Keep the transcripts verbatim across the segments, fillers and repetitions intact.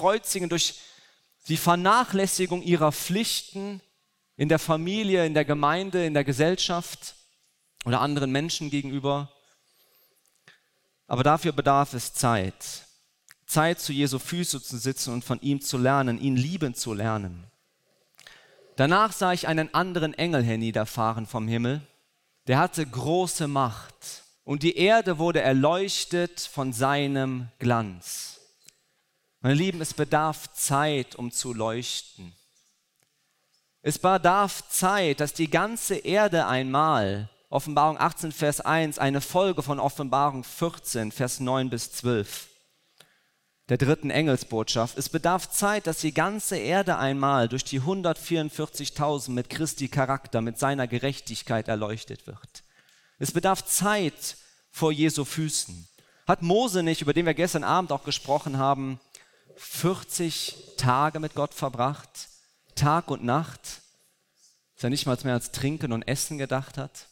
kreuzigen, durch die Vernachlässigung ihrer Pflichten in der Familie, in der Gemeinde, in der Gesellschaft oder anderen Menschen gegenüber. Aber dafür bedarf es Zeit. Zeit, zu Jesu Füße zu sitzen und von ihm zu lernen, ihn lieben zu lernen. Danach sah ich einen anderen Engel herniederfahren vom Himmel. Der hatte große Macht und die Erde wurde erleuchtet von seinem Glanz. Meine Lieben, es bedarf Zeit, um zu leuchten. Es bedarf Zeit, dass die ganze Erde einmal, Offenbarung achtzehn, Vers eins, eine Folge von Offenbarung vierzehn, Vers neun bis zwölf, der dritten Engelsbotschaft. Es bedarf Zeit, dass die ganze Erde einmal durch die hundertvierundvierzigtausend mit Christi Charakter, mit seiner Gerechtigkeit erleuchtet wird. Es bedarf Zeit vor Jesu Füßen. Hat Mose nicht, über den wir gestern Abend auch gesprochen haben, vierzig Tage mit Gott verbracht, Tag und Nacht, dass er nicht mal mehr als Trinken und Essen gedacht hat?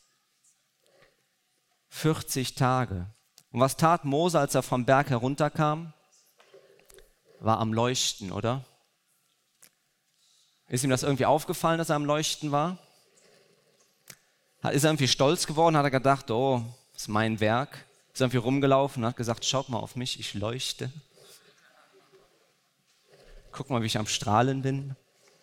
vierzig Tage. Und was tat Mose, als er vom Berg herunterkam? War am Leuchten, oder? Ist ihm das irgendwie aufgefallen, dass er am Leuchten war? Ist er irgendwie stolz geworden? Hat er gedacht, oh, das ist mein Werk? Ist er irgendwie rumgelaufen und hat gesagt, schaut mal auf mich, ich leuchte. Guck mal, wie ich am Strahlen bin.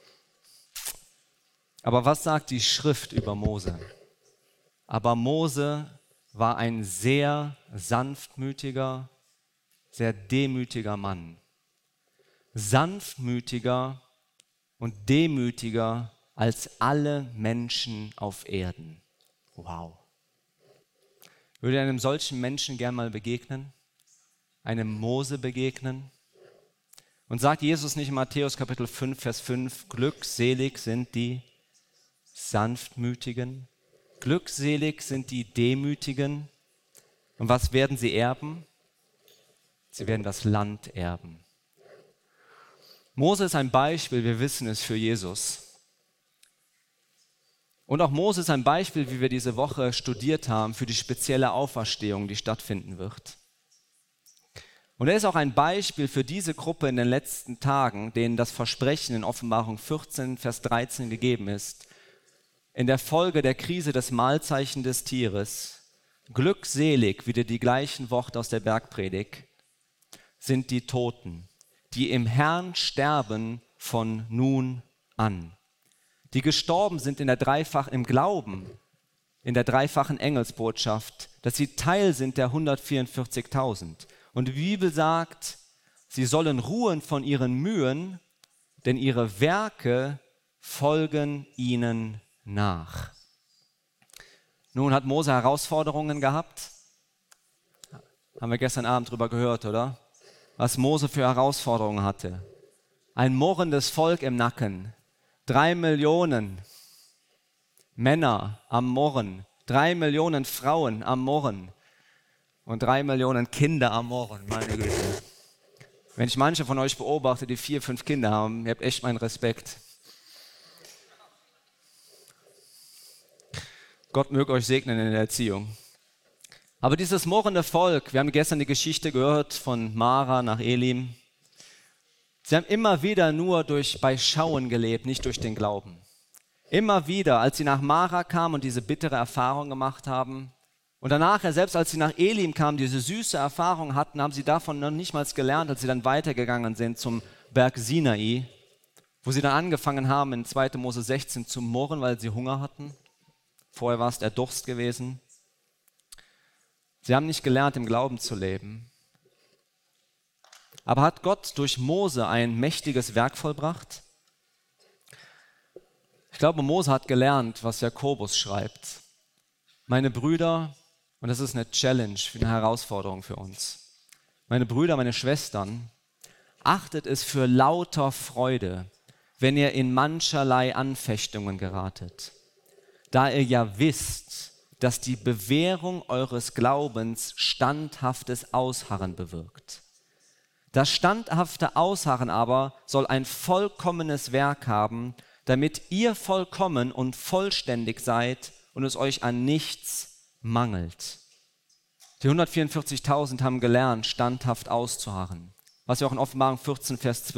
Aber was sagt die Schrift über Mose? Aber Mose war ein sehr sanftmütiger, sehr demütiger Mann. Sanftmütiger und demütiger als alle Menschen auf Erden. Wow. Würde einem solchen Menschen gern mal begegnen? Einem Mose begegnen? Und sagt Jesus nicht in Matthäus Kapitel fünf, Vers fünf, glückselig sind die Sanftmütigen, glückselig sind die Demütigen. Und was werden sie erben? Sie werden das Land erben. Mose ist ein Beispiel, wir wissen es, für Jesus. Und auch Mose ist ein Beispiel, wie wir diese Woche studiert haben, für die spezielle Auferstehung, die stattfinden wird. Und er ist auch ein Beispiel für diese Gruppe in den letzten Tagen, denen das Versprechen in Offenbarung vierzehn, Vers dreizehn gegeben ist. In der Folge der Krise des Mahlzeichen des Tieres, glückselig, wieder die gleichen Worte aus der Bergpredigt, sind die Toten, die im Herrn sterben von nun an. Die gestorben sind in der dreifach im Glauben, in der dreifachen Engelsbotschaft, dass sie Teil sind der hundertvierundvierzigtausend. Und die Bibel sagt, sie sollen ruhen von ihren Mühen, denn ihre Werke folgen ihnen nach. Nun hat Mose Herausforderungen gehabt. Haben wir gestern Abend drüber gehört, oder? Was Mose für Herausforderungen hatte. Ein murrendes Volk im Nacken. Drei Millionen Männer am Murren. Drei Millionen Frauen am Murren. Und drei Millionen Kinder am Murren, meine Güte. Wenn ich manche von euch beobachte, die vier, fünf Kinder haben, ihr habt echt meinen Respekt. Gott möge euch segnen in der Erziehung. Aber dieses murrende Volk, wir haben gestern die Geschichte gehört von Mara nach Elim. Sie haben immer wieder nur durch, bei Schauen gelebt, nicht durch den Glauben. Immer wieder, als sie nach Mara kamen und diese bittere Erfahrung gemacht haben, und danach, selbst als sie nach Elim kamen, diese süße Erfahrung hatten, haben sie davon noch nicht mal gelernt, als sie dann weitergegangen sind zum Berg Sinai, wo sie dann angefangen haben, in zweiter Mose sechzehn zu murren, weil sie Hunger hatten. Vorher war es der Durst gewesen. Sie haben nicht gelernt, im Glauben zu leben. Aber hat Gott durch Mose ein mächtiges Werk vollbracht? Ich glaube, Mose hat gelernt, was Jakobus schreibt. Meine Brüder, und das ist eine Challenge, eine Herausforderung für uns. Meine Brüder, meine Schwestern, achtet es für lauter Freude, wenn ihr in mancherlei Anfechtungen geratet, da ihr ja wisst, dass die Bewährung eures Glaubens standhaftes Ausharren bewirkt. Das standhafte Ausharren aber soll ein vollkommenes Werk haben, damit ihr vollkommen und vollständig seid und es euch an nichts mangelt. Die hundertvierundvierzigtausend haben gelernt, standhaft auszuharren. Was wir auch in Offenbarung vierzehn, Vers zwölf